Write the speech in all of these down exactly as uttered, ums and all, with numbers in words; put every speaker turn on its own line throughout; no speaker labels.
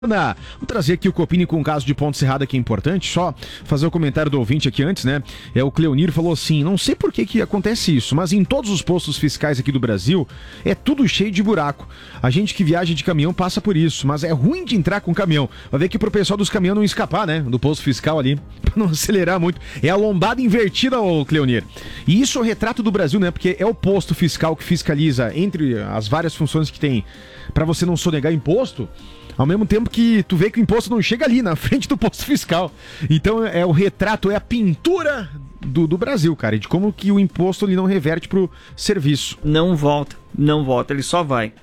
Vou trazer aqui o Copini com o caso de Ponte Serrada, que é importante. Só fazer o comentário do ouvinte aqui antes, né? É, o Cleonir falou assim: não sei por que que acontece isso, mas em todos os postos fiscais aqui do Brasil é tudo cheio de buraco. A gente que viaja de caminhão passa por isso, mas é ruim de entrar com caminhão. Vai ver que pro pessoal dos caminhões não escapar, né? Do posto fiscal ali, pra não acelerar muito. É a lombada invertida, ô Cleonir. E isso é o retrato do Brasil, né? Porque é o posto fiscal que fiscaliza entre as várias funções que tem pra você não sonegar imposto. Ao mesmo tempo que tu vê que o imposto não chega ali, na frente do posto fiscal. Então é o retrato, é a pintura do, do Brasil, cara. E de como que o imposto ele não reverte pro serviço.
Não volta, não volta, ele só vai.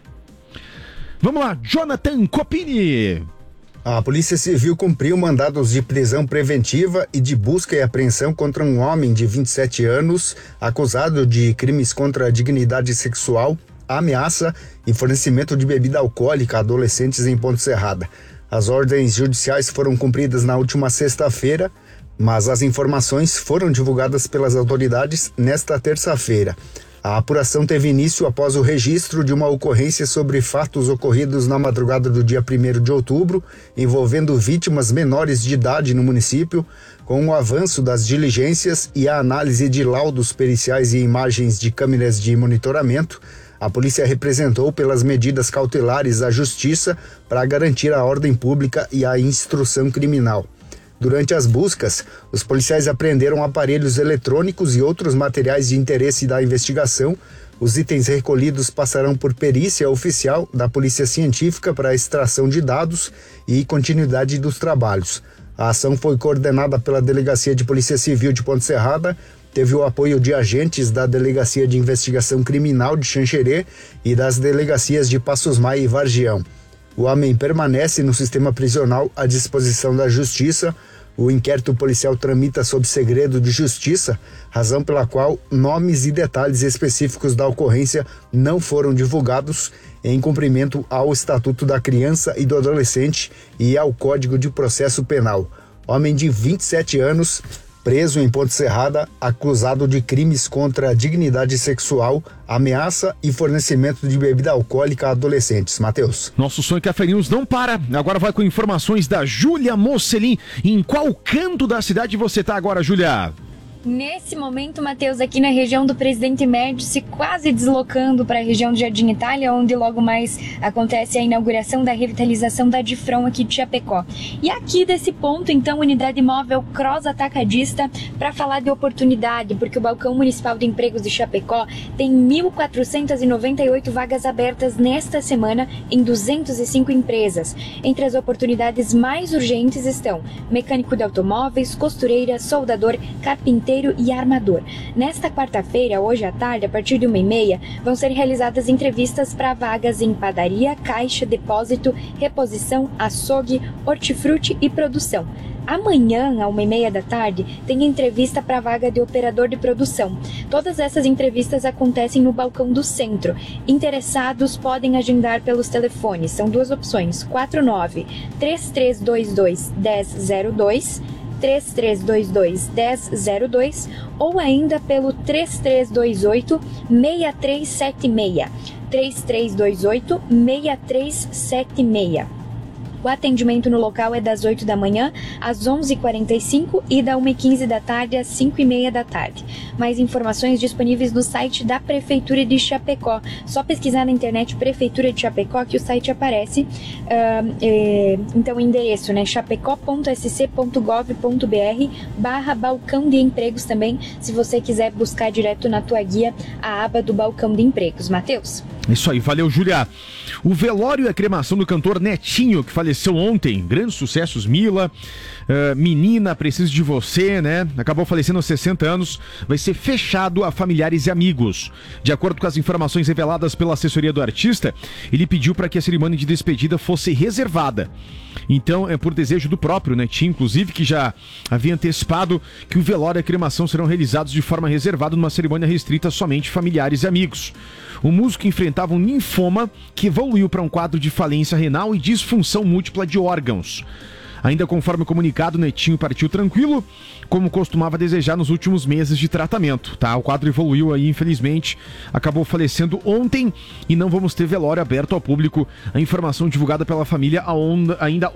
Vamos lá, Jonathan Copini.
A Polícia Civil cumpriu mandados de prisão preventiva e de busca e apreensão contra um homem de vinte e sete anos, acusado de crimes contra a dignidade sexual, ameaça e fornecimento de bebida alcoólica a adolescentes em Ponte Serrada. As ordens judiciais foram cumpridas na última sexta-feira, mas as informações foram divulgadas pelas autoridades nesta terça-feira. A apuração teve início após o registro de uma ocorrência sobre fatos ocorridos na madrugada do dia primeiro de outubro, envolvendo vítimas menores de idade no município. Com o avanço das diligências e a análise de laudos periciais e imagens de câmeras de monitoramento, a polícia representou pelas medidas cautelares à Justiça para garantir a ordem pública e a instrução criminal. Durante as buscas, os policiais apreenderam aparelhos eletrônicos e outros materiais de interesse da investigação. Os itens recolhidos passarão por perícia oficial da Polícia Científica para a extração de dados e continuidade dos trabalhos. A ação foi coordenada pela Delegacia de Polícia Civil de Ponte Serrada, teve o apoio de agentes da Delegacia de Investigação Criminal de Xanxerê e das delegacias de Passos Maia e Vargião. O homem permanece no sistema prisional à disposição da Justiça. O inquérito policial tramita sob segredo de justiça, razão pela qual nomes e detalhes específicos da ocorrência não foram divulgados, em cumprimento ao Estatuto da Criança e do Adolescente e ao Código de Processo Penal. Homem de vinte e sete anos, preso em Ponte Serrada, acusado de crimes contra a dignidade sexual, ameaça e fornecimento de bebida alcoólica a adolescentes. Matheus.
Nosso Sonho Café News não para. Agora vai com informações da Júlia Mocelin. Em qual canto da cidade você tá agora, Júlia?
Nesse momento, Matheus, aqui na região do Presidente Médici, quase deslocando para a região do Jardim Itália, onde logo mais acontece a inauguração da revitalização da Difron aqui de Chapecó. E aqui desse ponto, então, unidade móvel Cross Atacadista, para falar de oportunidade, porque o Balcão Municipal de Empregos de Chapecó tem mil quatrocentas e noventa e oito vagas abertas nesta semana em duzentas e cinco empresas. Entre as oportunidades mais urgentes estão mecânico de automóveis, costureira, soldador, carpinteiro e armador. Nesta quarta-feira, hoje à tarde, a partir de uma e meia, vão ser realizadas entrevistas para vagas em padaria, caixa, depósito, reposição, açougue, hortifruti e produção. Amanhã, à uma e meia da tarde, tem entrevista para a vaga de operador de produção. Todas essas entrevistas acontecem no balcão do centro. Interessados podem agendar pelos telefones. São duas opções: quatro nove três três dois dois um zero zero dois, três três dois dois um zero zero dois ou ainda pelo três três dois oito seis três sete seis, três três dois oito seis três sete seis. O atendimento no local é das oito da manhã às onze e quarenta e cinco e da uma e quinze da tarde às cinco e meia da tarde. Mais informações disponíveis no site da Prefeitura de Chapecó. Só pesquisar na internet Prefeitura de Chapecó que o site aparece. Uh, é, então o endereço, né? chapecó ponto s c ponto gov ponto b r barra balcão de empregos também, se você quiser buscar direto na tua guia a aba do balcão de empregos. Matheus?
Isso aí, valeu, Júlia. O velório e a cremação do cantor Netinho, que faleceu ontem, grandes sucessos, Mila, uh, Menina, Preciso de Você, né? Acabou falecendo aos sessenta anos, vai ser fechado a familiares e amigos. De acordo com as informações reveladas pela assessoria do artista, ele pediu para que a cerimônia de despedida fosse reservada. Então, é por desejo do próprio Netinho, inclusive, que já havia antecipado que o velório e a cremação serão realizados de forma reservada numa cerimônia restrita somente familiares e amigos. O músico enfrentava um linfoma que evoluiu para um quadro de falência renal e disfunção múltipla de órgãos. Ainda conforme o comunicado, Netinho partiu tranquilo, como costumava desejar nos últimos meses de tratamento, tá? O quadro evoluiu aí, infelizmente, acabou falecendo ontem e não vamos ter velório aberto ao público. A informação divulgada pela família ainda